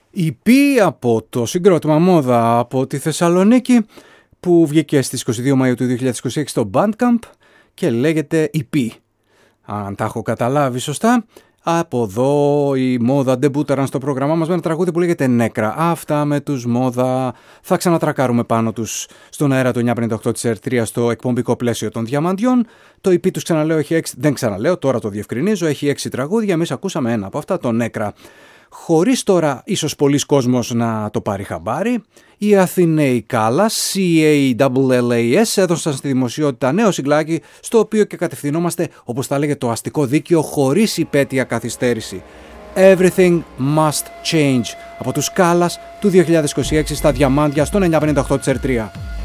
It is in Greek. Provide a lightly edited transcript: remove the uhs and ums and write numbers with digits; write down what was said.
EP από το συγκρότημα Μόδα από τη Θεσσαλονίκη που βγήκε στις 22 Μαΐου του 2026 στο Bandcamp και λέγεται EP. Αν τα έχω καταλάβει σωστά, από εδώ η Μόδα ντεμπούταραν στο πρόγραμμά μας με ένα τραγούδι που λέγεται Νέκρα. Αυτά με τους Μόδα θα ξανατρακάρουμε πάνω τους στον αέρα του 958 της R3 στο εκπομπικό πλαίσιο των Διαμαντιών. Το EP τους ξαναλέω έχει 6, δεν ξαναλέω, τώρα το διευκρινίζω, έχει 6 τραγούδια, εμείς ακούσαμε ένα από αυτά, το Νέκρα. Χωρίς τώρα ίσως πολλής κόσμος να το πάρει χαμπάρι, οι Αθηναίοι Κάλλας, CALLAS, έδωσαν στη δημοσιότητα νέο συγκλάκι, στο οποίο και κατευθυνόμαστε, όπως θα λέγε το αστικό δίκαιο, χωρίς υπέτεια καθυστέρηση. Everything Must Change, από τους Κάλλας του 2026 στα Διαμάντια στον 958 της R3.